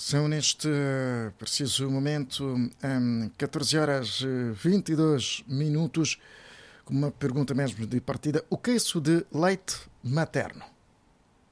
São neste preciso momento 14 horas 22 minutos, com uma pergunta mesmo de partida. O queijo de leite materno?